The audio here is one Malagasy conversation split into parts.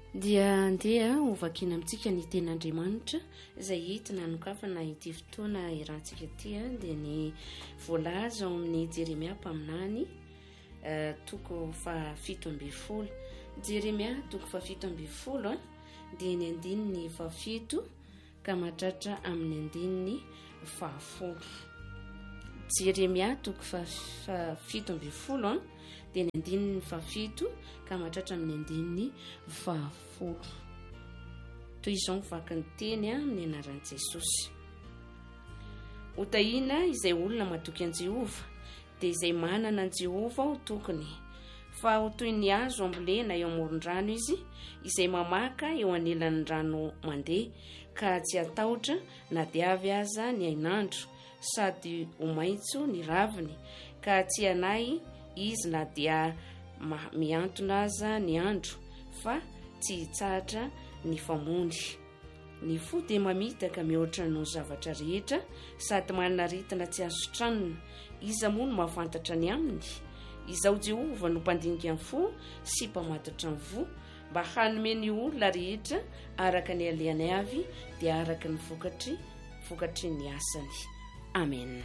dia andeha ovakina amintsika ny ten'Andriamanitra izay hita nanokafana ity fotoana irantsika ity dia ny voalaza ao amin'ny Jeremia mpaminany toko fa 17 Jeremia toko fa 17 dia ny andininy fa 7 ka mahatratra amin'ny andininy fa 10. Jeremia toko fa 17 dia ny andininy fa 7 ka mahatratra amin'ny andininy fa 10. Toy izao mivaky ny teny amin'ny anaran'i Jesosy. Hotahina izay olona matoky an Jehova dia izay manana an Jehova ho tokony, fa ho toy ny hazo ambolena eo amoron-drano izy izay mamaka eo anelan'ny rano mandeha ka tsy atahotra na dia avy aza ny ainandro, sady ho maitso ny raviny ka tsy hanay izy na dia miantona aza ny andro, fa tsy hitsahatra ny famony. Ny fo dia mamitaka mihoatra no zavatra rehetra, sady manana ritina tsy azo tranona. Iza moa no mahafantatra ny aminy? Izao Jehova no mpandinika ny fo sy mpamatotra ny vo, mba hanome ny olona rehetra araka ny aleany avy dia araka ny vokatry ny asany. Amen.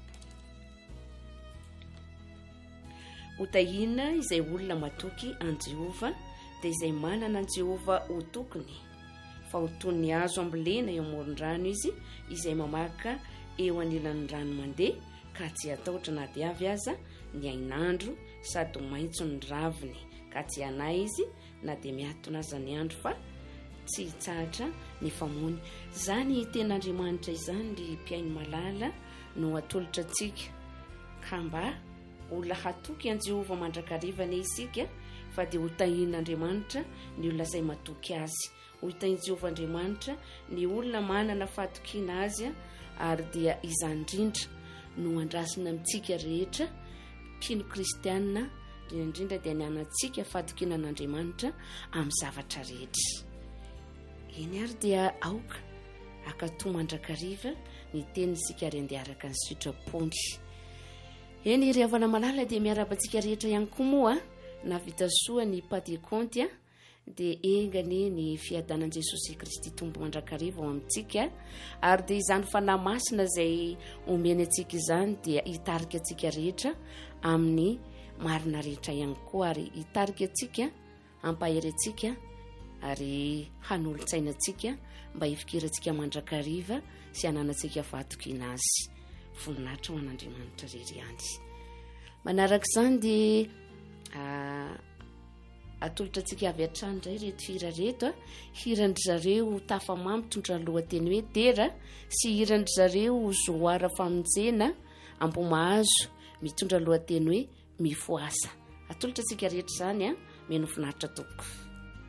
Hotahina izay olona matoky an Jehova dia izay manana an Jehova ho tokony, fa ho toy ny hazo ambolena eo amoron-drano izy izay mamaka eo anelan'ny rano mandeha ka tsy atahotra na dia avy aza ny ainandro, sady ho maitso ny raviny ka tsy hanay izy na dia miatona aza ny andro, fa tsy hitsahatra ny famony. Zany ten'Andriamanitra izany ry mpiaino malala no atolotra antsika, ka mba olona hatoky an Jehova mandrakarivana isika, fa dia hotahin'Andriamanitra ny olona izay matoky azy. Hotahin Jehova Andriamanitra ny olona manana fahatokiana azy, ary dia izany indrindra no andrasina amintsika rehetra mpino kristianina, indrindra dia ny anantsika fahatokiana an'Andriamanitra amin'ny zavatra rehetra. Eny ary dia aoka akatoa mandrakariva ny tenisika ary andeha araka ny sitrapony. Eny ry havana malala dia miarabantsika rehetra ihany koa moa na vita soa ny paty konty dia engany ny fiadanan Jesosy Kristy tombo mandrakariva ao amintsika, ary dia izany fanahy masina izay omeny antsika izany dia hitarika antsika rehetra amin'ny marina rehetra ihany koa, ary hitarika antsika, hampahery antsika ary hanolo-tsaina antsika mba hifikirantsika mandrakariva sy hananantsika fahatokiana azy. Voninahitra ho an'Andriamanitra rery ihany. Manaraka izany dia atolotra antsika avy hatrany indray reto hira reto, hirandry zareo Tafamamy mitondra lohateny hoe Tera, sy hirandry zareo Zoara Famonjena Ambomahazo mitondra lohateny hoe Mifoasa. Atolotra antsika rehetra izany meno finaritra tompoko.